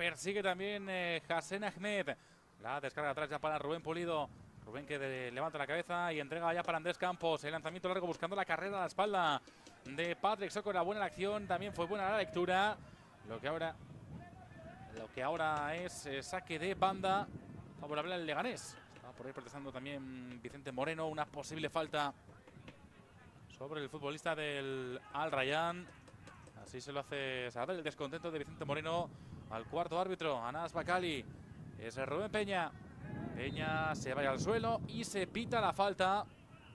persigue también Hassan Ahmed. La descarga atrás ya para Rubén Pulido. Rubén que levanta la cabeza y entrega ya para Andrés Campos. El lanzamiento largo buscando la carrera a la espalda de Patrick Soko. Era buena la acción, también fue buena la lectura. Lo que ahora es saque de banda favorable al Leganés. Estaba por ahí protestando también Vicente Moreno. Una posible falta sobre el futbolista del Al Rayyan. Así se lo hace saber el descontento de Vicente Moreno al cuarto árbitro, Anas Bakali. Es Rubén Peña. Peña se va al suelo y se pita la falta.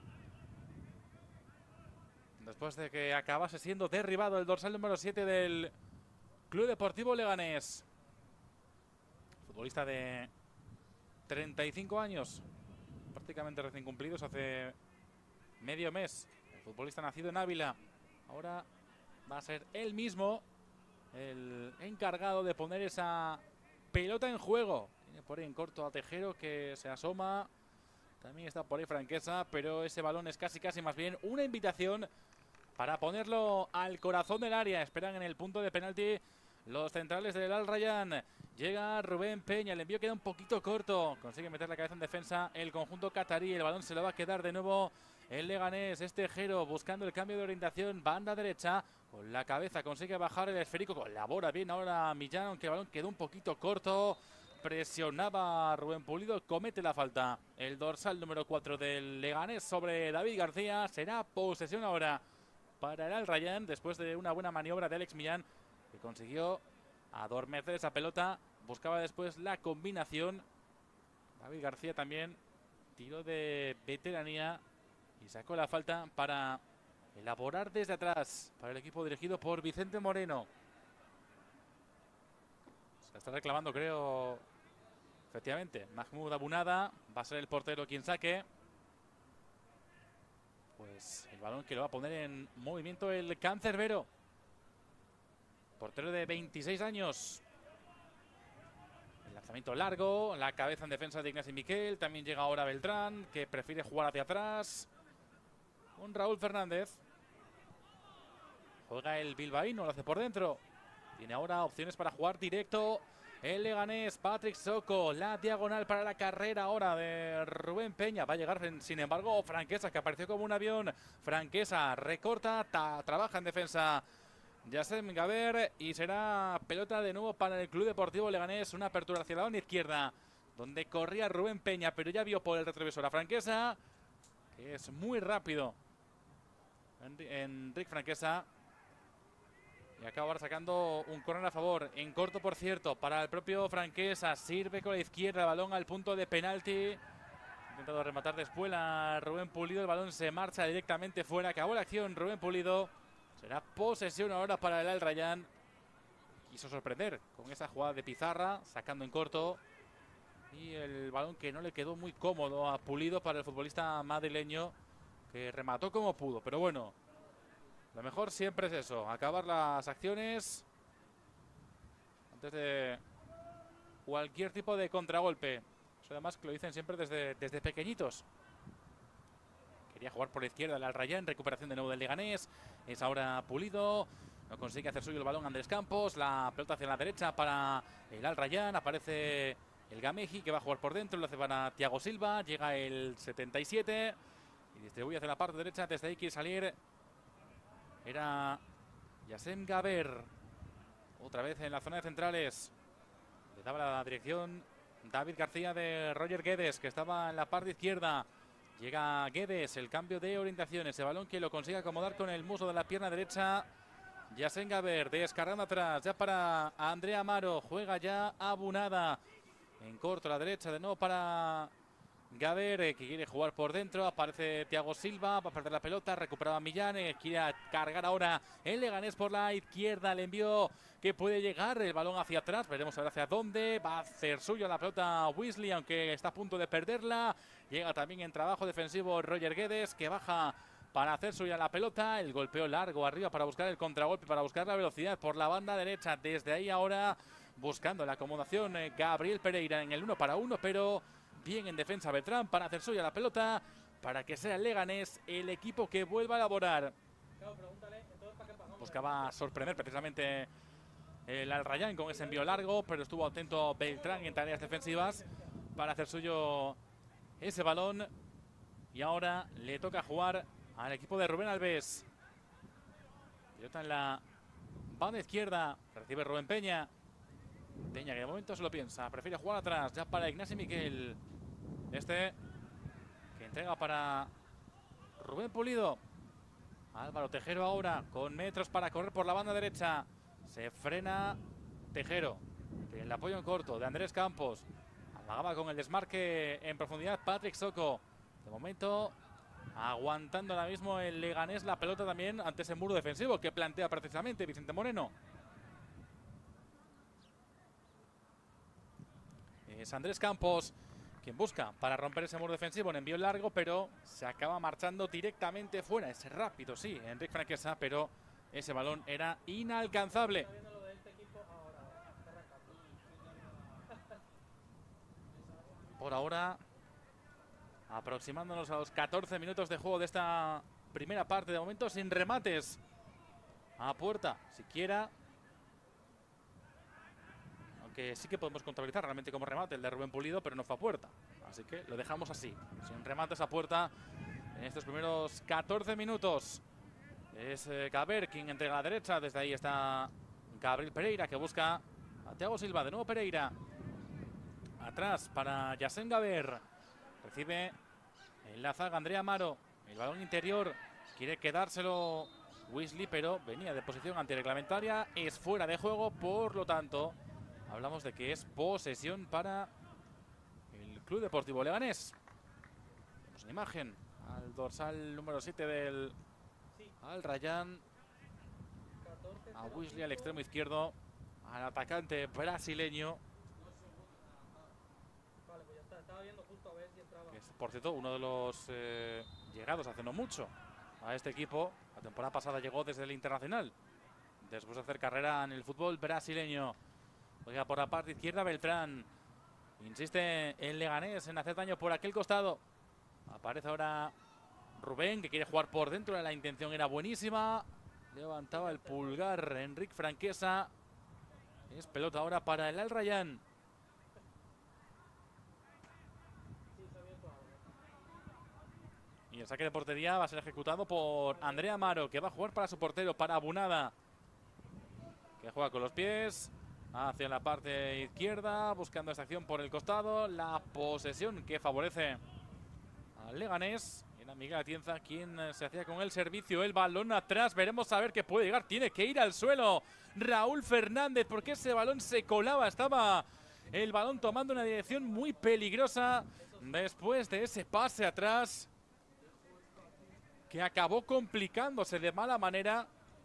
Después de que acabase siendo derribado el dorsal número 7 del Club Deportivo Leganés. Futbolista de 35 años, prácticamente recién cumplidos hace medio mes. El futbolista nacido en Ávila. Ahora va a ser él mismo el encargado de poner esa pelota en juego. Tiene por ahí en corto a Tejero que se asoma. También está por ahí Franquesa, pero ese balón es casi más bien una invitación para ponerlo al corazón del área. Esperan en el punto de penalti los centrales del Al Rayyan. Llega Rubén Peña, el envío queda un poquito corto. Consigue meter la cabeza en defensa el conjunto catarí. El balón se lo va a quedar de nuevo el Leganés. Es Tejero buscando el cambio de orientación. Banda derecha. Con la cabeza consigue bajar el esférico. Colabora bien ahora Millán, aunque el balón quedó un poquito corto. Presionaba Rubén Pulido. Comete la falta el dorsal número 4 del Leganés sobre David García. Será posesión ahora para el Al Rayyan después de una buena maniobra de Alex Millán, que consiguió adormecer esa pelota. Buscaba después la combinación. David García también tiró de veteranía y sacó la falta para elaborar desde atrás para el equipo dirigido por Vicente Moreno. Se está reclamando, creo, efectivamente, Mahmoud Abunada. Va a ser el portero quien saque. Pues el balón que lo va a poner en movimiento el cancerbero. Portero de 26 años. El lanzamiento largo, la cabeza en defensa de Ignacio Miquel. También llega ahora Beltrán, que prefiere jugar hacia atrás con Raúl Fernández. Juega el bilbaíno, lo hace por dentro. Tiene ahora opciones para jugar directo el Leganés. Patrick Soko, la diagonal para la carrera ahora de Rubén Peña. Va a llegar, sin embargo, Franquesa, que apareció como un avión. Franquesa recorta, trabaja en defensa Yassem Gaber, y será pelota de nuevo para el Club Deportivo Leganés. Una apertura hacia la banda izquierda, donde corría Rubén Peña, pero ya vio por el retrovisor a Franquesa, que es muy rápido. Enric Franquesa. Y acaba ahora sacando un córner a favor. En corto, por cierto, para el propio Franquesa. Sirve con la izquierda, balón al punto de penalti. Ha intentado rematar después a Rubén Pulido. El balón se marcha directamente fuera. Acabó la acción Rubén Pulido. Será posesión ahora para el Al Rayyan. Quiso sorprender con esa jugada de pizarra, sacando en corto. Y el balón que no le quedó muy cómodo a Pulido para el futbolista madrileño, que remató como pudo. Pero bueno, lo mejor siempre es eso, acabar las acciones antes de cualquier tipo de contragolpe. Eso además que lo dicen siempre desde pequeñitos. Quería jugar por la izquierda el Al Rayyan, recuperación de nuevo del Leganés. Es ahora Pulido, no consigue hacer suyo el balón Andrés Campos. La pelota hacia la derecha para el Al Rayyan. Aparece el Gameji, que va a jugar por dentro, lo hace para Thiago Silva. Llega el 77 y distribuye hacia la parte derecha. Desde ahí quiere salir. Era Yassem Gaber. Otra vez en la zona de centrales. Le daba la dirección David García de Roger Guedes, que estaba en la parte izquierda. Llega Guedes, el cambio de orientación. Ese balón que lo consigue acomodar con el muslo de la pierna derecha. Yassem Gaber descargando atrás. Ya para Andrea Amaro. Juega ya Abunada. En corto a la derecha de nuevo para Gaber, que quiere jugar por dentro. Aparece Thiago Silva, va a perder la pelota. Recuperaba Millán, quiere cargar ahora el Leganés por la izquierda. El envío que puede llegar, el balón hacia atrás. Veremos a ver hacia dónde. Va a hacer suyo la pelota Weasley, aunque está a punto de perderla. Llega también en trabajo defensivo Roger Guedes, que baja para hacer suya la pelota. El golpeo largo arriba para buscar el contragolpe, para buscar la velocidad por la banda derecha. Desde ahí ahora buscando la acomodación Gabriel Pereira en el 1 para 1, pero bien en defensa Beltrán para hacer suya la pelota, para que sea el Leganés el equipo que vuelva a elaborar. Buscaba sorprender precisamente el Al Rayyan con ese envío largo, pero estuvo atento Beltrán en tareas defensivas para hacer suyo ese balón. Y ahora le toca jugar al equipo de Rubén Albés. Pelota en la banda izquierda, recibe Rubén Peña. Peña que de momento se lo piensa, prefiere jugar atrás, ya para Ignasi Miquel. Este que entrega para Rubén Pulido. Álvaro Tejero ahora con metros para correr por la banda derecha. Se frena Tejero. El apoyo en corto de Andrés Campos. Amagaba con el desmarque en profundidad Patrick Soko. De momento aguantando ahora mismo el Leganés la pelota también ante ese muro defensivo que plantea precisamente Vicente Moreno. Es Andrés Campos quien busca para romper ese muro defensivo en envío largo, pero se acaba marchando directamente fuera. Es rápido, sí, Enric Franquesa, pero ese balón era inalcanzable. Por ahora, aproximándonos a los 14 minutos de juego de esta primera parte, de momento sin remates a puerta siquiera. Aunque sí que podemos contabilizar realmente como remate el de Rubén Pulido, pero no fue a puerta. Así que lo dejamos así, sin remates a puerta en estos primeros 14 minutos. Es Gaber quien entrega a la derecha. Desde ahí está Gabriel Pereira que busca a Thiago Silva. De nuevo Pereira. Atrás para Yasen Gaber. Recibe en la zaga Andrea Amaro. El balón interior quiere quedárselo Weasley, pero venía de posición antirreglamentaria. Es fuera de juego, por lo tanto hablamos de que es posesión para el Club Deportivo Leganés. Tenemos una imagen al dorsal número 7 del Al Rayyan. A Weasley al extremo izquierdo. Al atacante brasileño. Que es, por cierto, uno de los llegados hace no mucho a este equipo. La temporada pasada llegó desde el Internacional, después de hacer carrera en el fútbol brasileño. Oiga, por la parte izquierda Beltrán. Insiste el Leganés en hacer daño por aquel costado. Aparece ahora Rubén, que quiere jugar por dentro. La intención era buenísima. Levantaba el pulgar Enric Franquesa. Es pelota ahora para el Al Rayyan. Y el saque de portería va a ser ejecutado por Andrea Amaro, que va a jugar para su portero, para Abunada, que juega con los pies hacia la parte izquierda, buscando esta acción por el costado. La posesión que favorece al Leganés. Era Miguel Atienza quien se hacía con el servicio. El balón atrás, veremos a ver qué puede llegar. Tiene que ir al suelo Raúl Fernández, porque ese balón se colaba. Estaba el balón tomando una dirección muy peligrosa después de ese pase atrás, que acabó complicándose de mala manera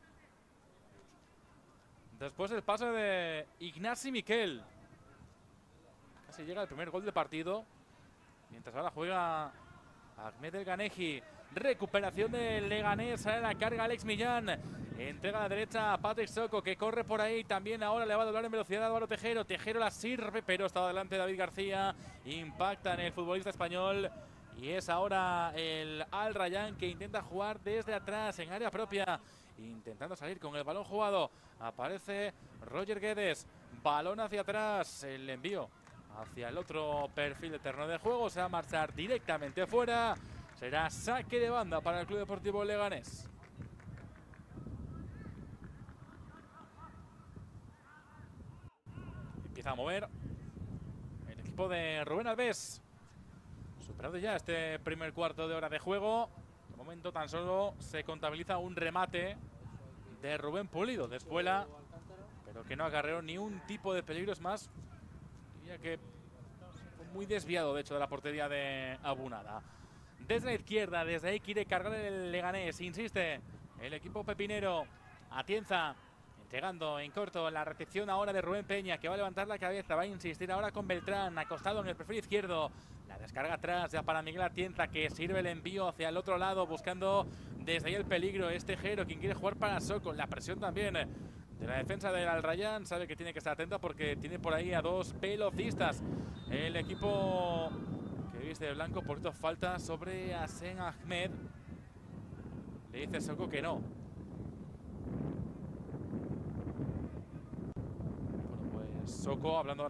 después del pase de Ignasi Miquel. Casi llega el primer gol del partido, mientras ahora juega Ahmed El Ganeji. Recuperación del Leganés, sale la carga Alex Millán. Entrega a la derecha a Patrick Soko, que corre por ahí. También ahora le va a doblar en velocidad a Álvaro Tejero. Tejero la sirve, pero está adelante David García. Impacta en el futbolista español. Y es ahora el Al Rayyan que intenta jugar desde atrás en área propia, intentando salir con el balón jugado. Aparece Roger Guedes, balón hacia atrás, el envío hacia el otro perfil de terreno de juego. Se va a marchar directamente fuera. Será saque de banda para el Club Deportivo Leganés. Empieza a mover el equipo de Rubén Albés. Superado ya este primer cuarto de hora de juego. De momento tan solo se contabiliza un remate de Rubén Pulido de espuela, pero que no acarreó ni un tipo de peligro. Es más, diría que fue muy desviado de hecho de la portería de Abunada. Desde la izquierda, desde ahí quiere cargar el Leganés. Insiste el equipo pepinero. Atienza entregando en corto la recepción ahora de Rubén Peña, que va a levantar la cabeza, va a insistir ahora con Beltrán, acostado en el perfil izquierdo. La descarga atrás ya para Miguel Atienza, que sirve el envío hacia el otro lado, buscando desde ahí el peligro. Es Tejero quien quiere jugar para Soko. La presión también de la defensa del Al Rayyan. Sabe que tiene que estar atenta porque tiene por ahí a dos velocistas. El equipo que viste de blanco, por cierto, falta sobre Hassen Ahmed. Le dice Soko que no. Soko hablando